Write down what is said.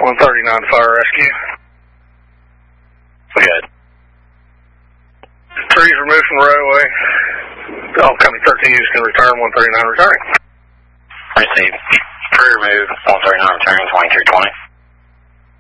139 fire rescue. Good. Trees removed from the roadway. All company 13s can return, 139 returning. Received. Tree removed, 139 returning, 2320.